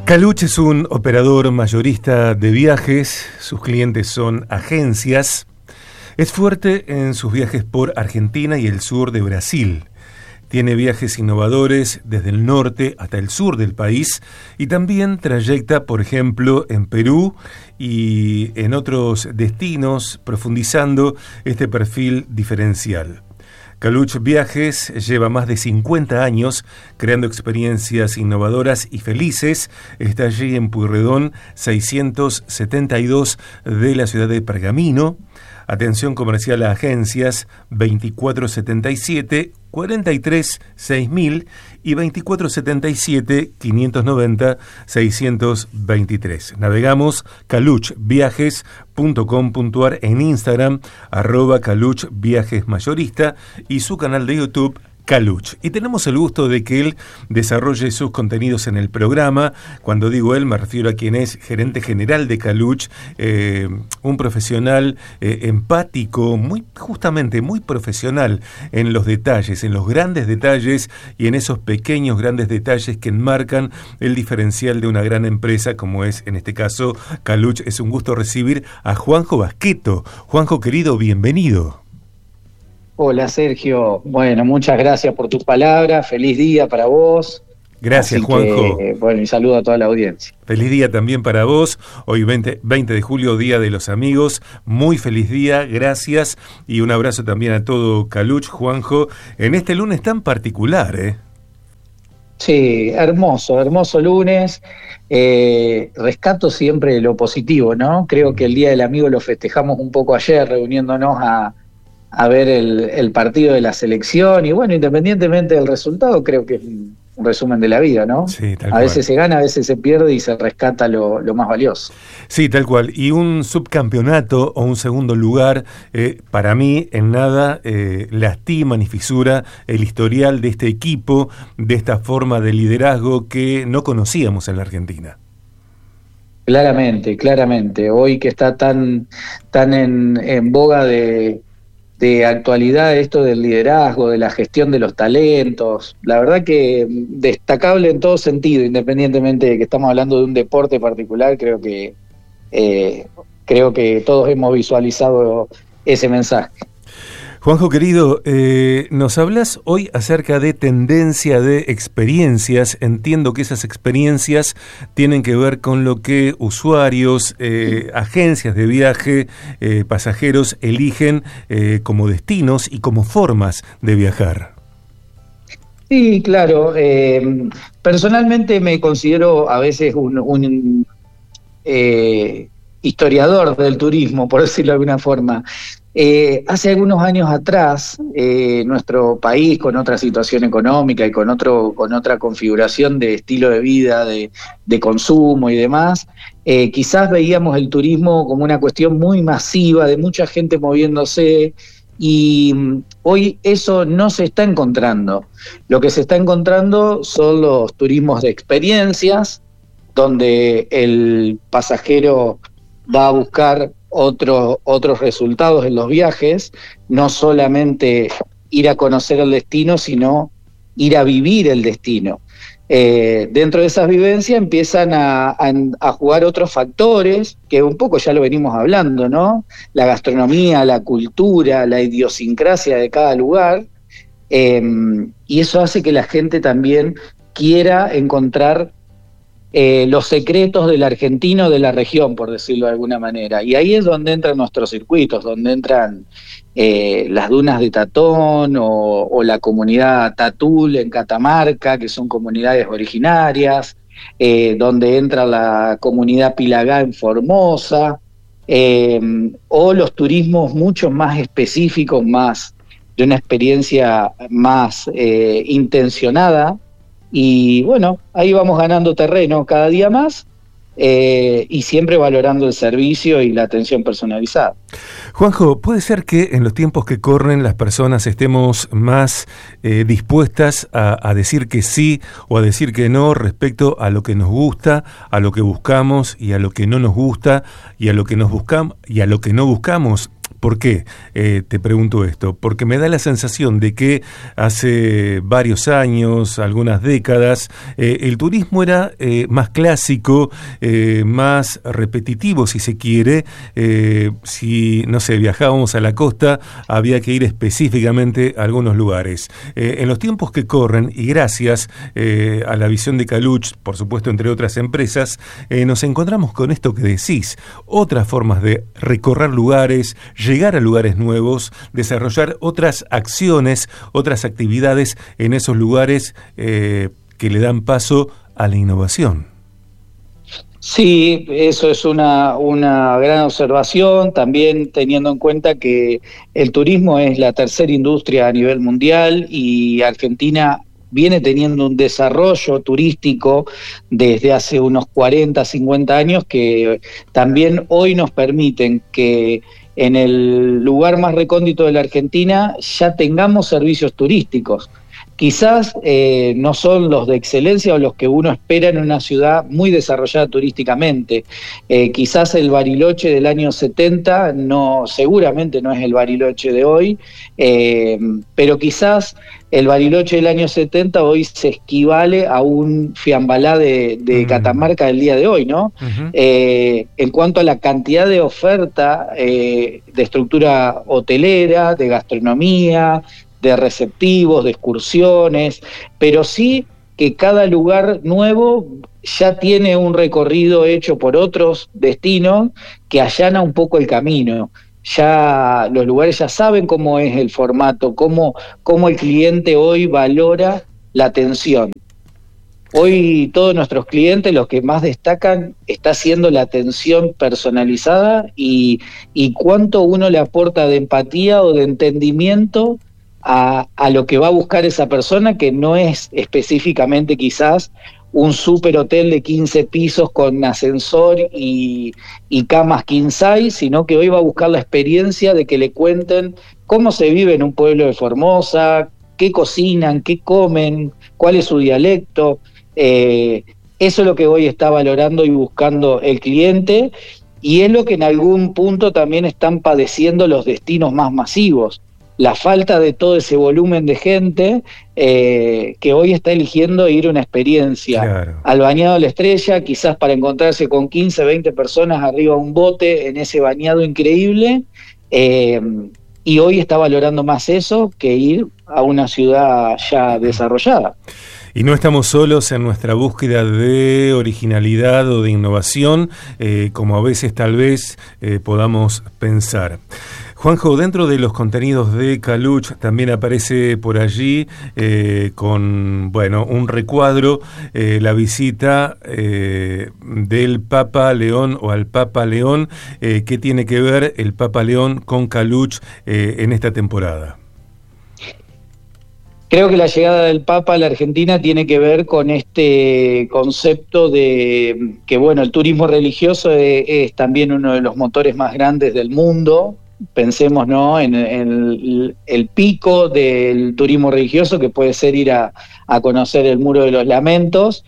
Kaluch es un operador mayorista de viajes, sus clientes son agencias. Es fuerte en sus viajes por Argentina y el sur de Brasil. Tiene viajes innovadores desde el norte hasta el sur del país y también trayecta, por ejemplo, en Perú y en otros destinos, profundizando este perfil diferencial. Kaluch Viajes lleva más de 50 años creando experiencias innovadoras y felices. Está allí en Pueyrredón 672 de la ciudad de Pergamino. Atención comercial a agencias 2477 43 6000 y 2477 590 623. Navegamos kaluchviajes.com.ar en Instagram, @kaluchviajesmayorista y su canal de YouTube Kaluch. Y tenemos el gusto de que él desarrolle sus contenidos en el programa. Cuando digo él, me refiero a quien es gerente general de Kaluch, un profesional empático, muy profesional en los detalles, en los grandes detalles y en esos pequeños grandes detalles que enmarcan el diferencial de una gran empresa como es, en este caso, Kaluch. Es un gusto recibir a Juanjo Basqueto. Juanjo, querido, bienvenido. Hola Sergio, bueno, muchas gracias por tus palabras, feliz día para vos. Gracias, Juanjo. Bueno, y saludo a toda la audiencia. Feliz día también para vos, hoy 20 de julio, Día de los Amigos, muy feliz día, gracias, y un abrazo también a todo Kaluch, Juanjo, en este lunes tan particular, Sí, hermoso lunes. Rescato siempre lo positivo, ¿no? Creo que el Día del Amigo lo festejamos un poco ayer, reuniéndonos a ver el partido de la selección, y bueno, independientemente del resultado, creo que es un resumen de la vida, ¿no? Sí, tal cual. A veces se gana, a veces se pierde y se rescata lo más valioso. Sí, tal cual. Y un subcampeonato o un segundo lugar, para mí, en nada lastima ni fisura el historial de este equipo, de esta forma de liderazgo que no conocíamos en la Argentina. Claramente. Hoy que está tan en boga de actualidad esto del liderazgo, de la gestión de los talentos, la verdad que destacable en todo sentido, independientemente de que estamos hablando de un deporte particular, creo que todos hemos visualizado ese mensaje. Juanjo, querido, nos hablas hoy acerca de tendencia de experiencias. Entiendo que esas experiencias tienen que ver con lo que usuarios, agencias de viaje, pasajeros eligen como destinos y como formas de viajar. Sí, claro. Personalmente me considero a veces un historiador del turismo, por decirlo de alguna forma. Hace algunos años atrás, nuestro país, con otra situación económica y con otra configuración de estilo de vida, de consumo y demás, quizás veíamos el turismo como una cuestión muy masiva, de mucha gente moviéndose, y hoy eso no se está encontrando. Lo que se está encontrando son los turismos de experiencias, donde el pasajero va a buscar otros resultados en los viajes, no solamente ir a conocer el destino, sino ir a vivir el destino. Dentro de esas vivencias empiezan a jugar otros factores, que un poco ya lo venimos hablando, ¿no? La gastronomía, la cultura, la idiosincrasia de cada lugar, y eso hace que la gente también quiera encontrar los secretos del argentino de la región, por decirlo de alguna manera. Y ahí es donde entran nuestros circuitos, donde entran las dunas de Tatón o la comunidad Tatul en Catamarca, que son comunidades originarias, donde entra la comunidad Pilagá en Formosa, o los turismos mucho más específicos, más de una experiencia más intencionada. Y bueno, ahí vamos ganando terreno cada día más, y siempre valorando el servicio y la atención personalizada. Juanjo, ¿puede ser que en los tiempos que corren las personas estemos más dispuestas a decir que sí o a decir que no respecto a lo que nos gusta, a lo que buscamos y a lo que no nos gusta y a lo que nos buscamos y a lo que no buscamos? ¿Por qué te pregunto esto? Porque me da la sensación de que hace varios años, algunas décadas, el turismo era más clásico, más repetitivo, si se quiere. Si, no sé, viajábamos a la costa, había que ir específicamente a algunos lugares. En los tiempos que corren, y gracias a la visión de Kaluch, por supuesto, entre otras empresas, nos encontramos con esto que decís, otras formas de recorrer lugares, llegar a lugares nuevos, desarrollar otras acciones, otras actividades en esos lugares que le dan paso a la innovación. Sí, eso es una gran observación, también teniendo en cuenta que el turismo es la tercera industria a nivel mundial y Argentina viene teniendo un desarrollo turístico desde hace unos 40, 50 años que también hoy nos permiten que en el lugar más recóndito de la Argentina ya tengamos servicios turísticos. Quizás no son los de excelencia o los que uno espera en una ciudad muy desarrollada turísticamente. Quizás el Bariloche del año 70 seguramente no es el Bariloche de hoy, pero quizás el Bariloche del año 70 hoy se equivale a un Fiambalá de Catamarca del día de hoy, ¿no? Uh-huh. En cuanto a la cantidad de oferta de estructura hotelera, de gastronomía, de receptivos, de excursiones, pero sí que cada lugar nuevo ya tiene un recorrido hecho por otros destinos que allana un poco el camino. Ya los lugares ya saben cómo es el formato, cómo el cliente hoy valora la atención. Hoy todos nuestros clientes, los que más destacan, está siendo la atención personalizada y cuánto uno le aporta de empatía o de entendimiento a lo que va a buscar esa persona, que no es específicamente quizás un super hotel de 15 pisos con ascensor y camas king size, sino que hoy va a buscar la experiencia de que le cuenten cómo se vive en un pueblo de Formosa, qué cocinan, qué comen, cuál es su dialecto. Eso es lo que hoy está valorando y buscando el cliente, y es lo que en algún punto también están padeciendo los destinos más masivos. La falta de todo ese volumen de gente que hoy está eligiendo ir a una experiencia. Claro. Al bañado de la Estrella, quizás para encontrarse con 15, 20 personas arriba de un bote en ese bañado increíble, y hoy está valorando más eso que ir a una ciudad ya desarrollada. Y no estamos solos en nuestra búsqueda de originalidad o de innovación, como a veces tal vez podamos pensar. Juanjo, dentro de los contenidos de Kaluch también aparece por allí con un recuadro, la visita del Papa León o al Papa León. ¿Qué tiene que ver el Papa León con Kaluch en esta temporada? Creo que la llegada del Papa a la Argentina tiene que ver con este concepto de que, el turismo religioso es también uno de los motores más grandes del mundo. Pensemos, ¿no?, en el pico del turismo religioso, que puede ser ir a conocer el Muro de los Lamentos,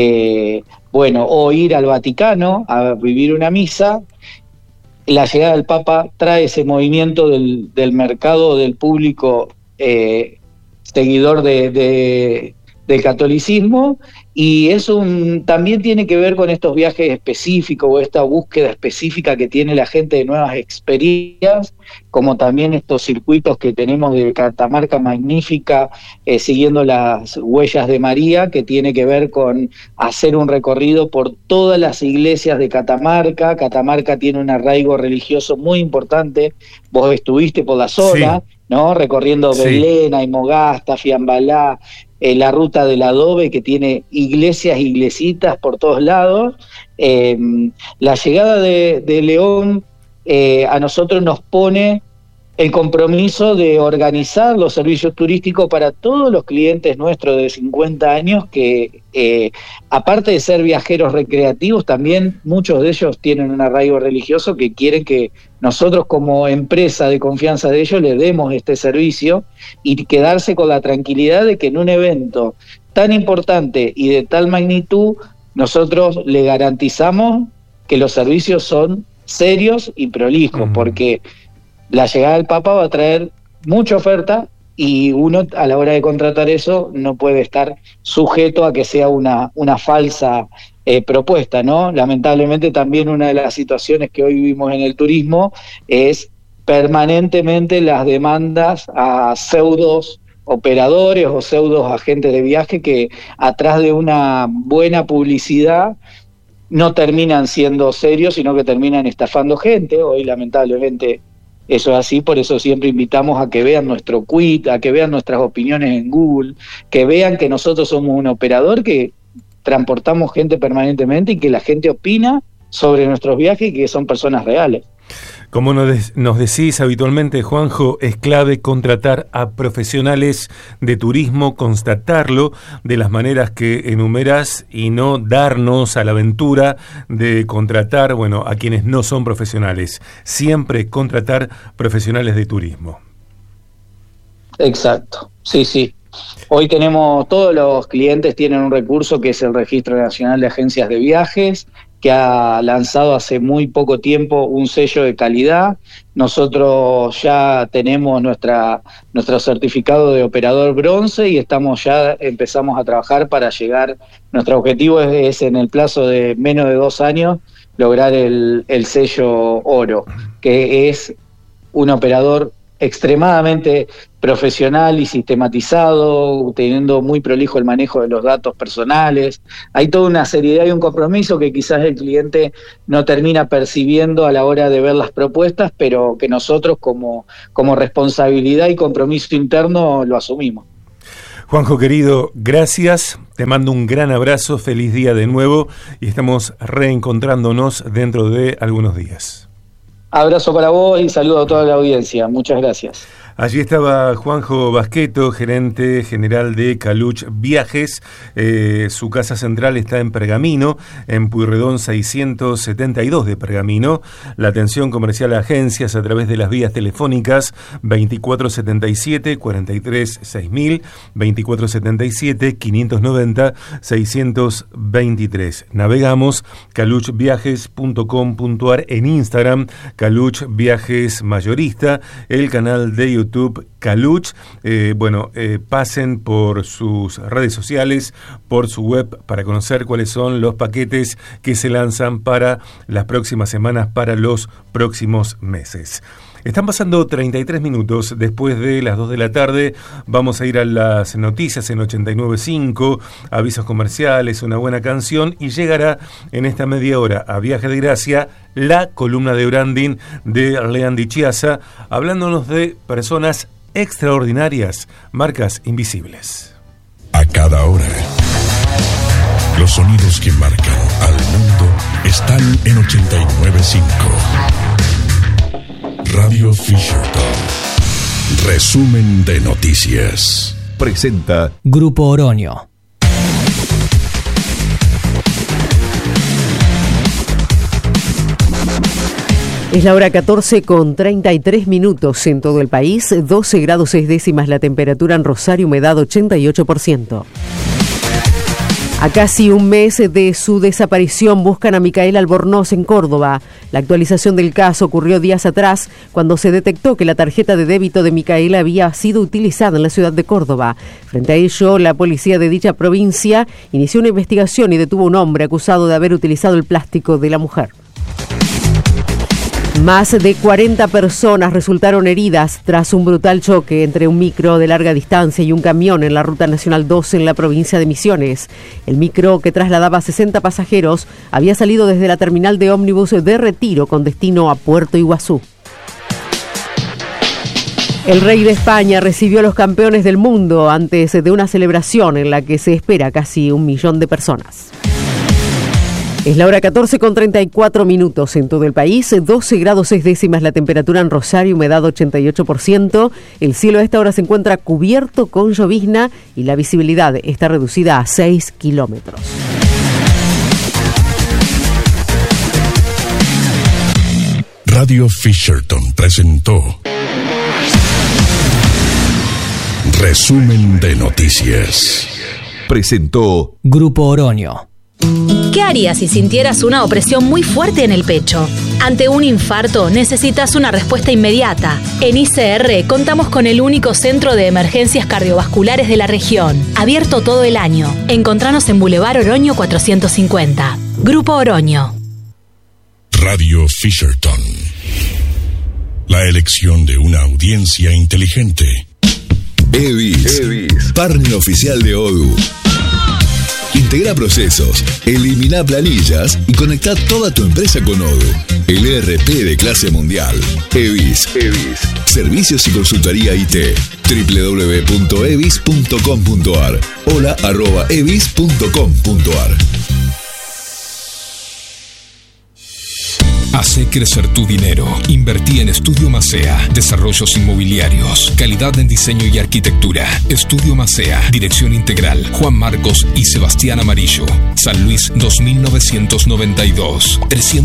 o ir al Vaticano a vivir una misa. La llegada del Papa trae ese movimiento del mercado, del público seguidor del catolicismo, y eso también tiene que ver con estos viajes específicos o esta búsqueda específica que tiene la gente de nuevas experiencias, como también estos circuitos que tenemos de Catamarca Magnífica, siguiendo las huellas de María, que tiene que ver con hacer un recorrido por todas las iglesias de Catamarca. Catamarca tiene un arraigo religioso muy importante, vos estuviste por la zona, sí, ¿no?, recorriendo Belén, Aymogasta, Fiambalá, la ruta del adobe, que tiene iglesias, iglesitas por todos lados. La llegada de León a nosotros nos pone el compromiso de organizar los servicios turísticos para todos los clientes nuestros de 50 años que, aparte de ser viajeros recreativos, también muchos de ellos tienen un arraigo religioso que quieren que nosotros, como empresa de confianza de ellos, les demos este servicio y quedarse con la tranquilidad de que en un evento tan importante y de tal magnitud, nosotros le garantizamos que los servicios son serios y prolijos, porque la llegada del Papa va a traer mucha oferta y uno a la hora de contratar eso no puede estar sujeto a que sea una falsa propuesta, ¿no? Lamentablemente también una de las situaciones que hoy vivimos en el turismo es permanentemente las demandas a pseudos operadores o pseudos agentes de viaje que atrás de una buena publicidad no terminan siendo serios, sino que terminan estafando gente. Hoy lamentablemente eso es así, por eso siempre invitamos a que vean nuestro quit, a que vean nuestras opiniones en Google, que vean que nosotros somos un operador que transportamos gente permanentemente y que la gente opina sobre nuestros viajes y que son personas reales. Como nos decís habitualmente, Juanjo, es clave contratar a profesionales de turismo, constatarlo de las maneras que enumerás y no darnos a la aventura de contratar, a quienes no son profesionales. Siempre contratar profesionales de turismo. Exacto, sí. Hoy todos los clientes tienen un recurso que es el Registro Nacional de Agencias de Viajes, que ha lanzado hace muy poco tiempo un sello de calidad. Nosotros ya tenemos nuestro certificado de operador bronce y empezamos a trabajar para llegar. Nuestro objetivo es en el plazo de menos de 2 años lograr el sello oro, que es un operador extremadamente profesional y sistematizado, teniendo muy prolijo el manejo de los datos personales. Hay toda una seriedad y un compromiso que quizás el cliente no termina percibiendo a la hora de ver las propuestas, pero que nosotros como responsabilidad y compromiso interno lo asumimos. Juanjo querido, gracias, te mando un gran abrazo, feliz día de nuevo y estamos reencontrándonos dentro de algunos días. Abrazo para vos y saludo a toda la audiencia. Muchas gracias. Allí estaba Juanjo Basqueto, gerente general de Caluch Viajes. Su casa central está en Pergamino, en Pueyrredón 672 de Pergamino. La atención comercial a agencias a través de las vías telefónicas 2477-436000, 2477-590-623. Navegamos caluchviajes.com.ar, en Instagram Caluch Viajes Mayorista, el canal de YouTube Caluch. Pasen por sus redes sociales, por su web, para conocer cuáles son los paquetes que se lanzan para las próximas semanas, para los próximos meses. Están pasando 33 minutos después de las 2 de la tarde. Vamos a ir a las noticias en 89.5, avisos comerciales, una buena canción, y llegará en esta media hora a Viaje de Gracia la columna de branding de Leandri Chiazza, hablándonos de personas extraordinarias, marcas invisibles. A cada hora, los sonidos que marcan al mundo están en 89.5. Radio Fisherton. Resumen de noticias. Presenta Grupo Oroño. Es la hora 14:33 en todo el país, 12 grados 6 décimas la temperatura en Rosario, humedad 88%. A casi un mes de su desaparición buscan a Micaela Albornoz en Córdoba. La actualización del caso ocurrió días atrás, cuando se detectó que la tarjeta de débito de Micaela había sido utilizada en la ciudad de Córdoba. Frente a ello, la policía de dicha provincia inició una investigación y detuvo a un hombre acusado de haber utilizado el plástico de la mujer. Más de 40 personas resultaron heridas tras un brutal choque entre un micro de larga distancia y un camión en la Ruta Nacional 2 en la provincia de Misiones. El micro, que trasladaba 60 pasajeros, había salido desde la terminal de ómnibus de Retiro con destino a Puerto Iguazú. El rey de España recibió a los campeones del mundo antes de una celebración en la que se espera casi 1 millón de personas. Es la hora 14:34 en todo el país, 12 grados 6 décimas la temperatura en Rosario, humedad 88%. El cielo a esta hora se encuentra cubierto con llovizna y la visibilidad está reducida a 6 kilómetros. Radio Fisherton presentó Resumen de noticias. Presentó Grupo Oroño. ¿Qué harías si sintieras una opresión muy fuerte en el pecho? Ante un infarto necesitas una respuesta inmediata. En ICR contamos con el único centro de emergencias cardiovasculares de la región, abierto todo el año. Encontranos en Boulevard Oroño 450. Grupo Oroño. Radio Fisherton. La elección de una audiencia inteligente. EVIS, partner oficial de Odoo. Integra procesos, elimina planillas y conecta toda tu empresa con Odoo, el ERP de clase mundial. EVIS. Servicios y consultoría IT. www.evis.com.ar. hola@evis.com.ar. Hace crecer tu dinero. Invertí en Estudio Macea. Desarrollos inmobiliarios. Calidad en diseño y arquitectura. Estudio Macea. Dirección integral. Juan Marcos y Sebastián Amarillo. San Luis 2992.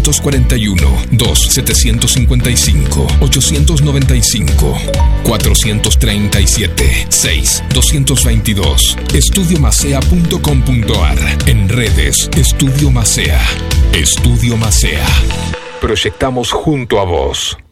341-2755. 895-437-6222. estudiomacea.com.ar. En redes, Estudio Macea. Estudio Macea. Proyectamos junto a vos.